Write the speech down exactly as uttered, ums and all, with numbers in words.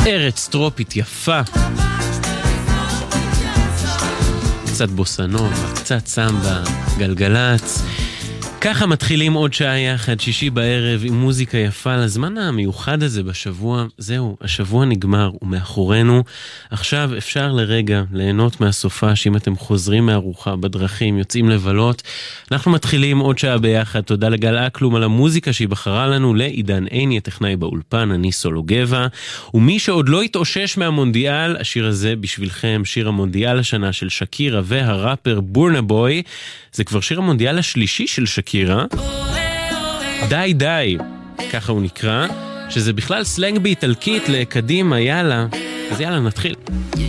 ארץ טרופית יפה, קצת בוסנובה, קצת סמבה, גלגלץ. ככה מתחילים עוד שעה יחד, שישי בערב, עם מוזיקה יפה. לזמן המיוחד הזה בשבוע, זהו, השבוע נגמר ומאחורינו. עכשיו אפשר לרגע ליהנות מהסופה, שאם אתם חוזרים מארוחה בדרכים, יוצאים לבלות. אנחנו מתחילים עוד שעה ביחד. תודה לגל אקלום על המוזיקה שהיא בחרה לנו, לעידן עיני, הטכנאי באולפן, אני סולו גבע. ומי שעוד לא התאושש מהמונדיאל, השיר הזה בשבילכם, שיר המונדיאל השנה של שקירה והראפר בורנה בוי. זה כבר שיר המונדיאל השלישי של שקירה. די די, ככה הוא נקרא, שזה בכלל סלנג באיטלקית לקדימה, יאללה. אז יאללה, נתחיל.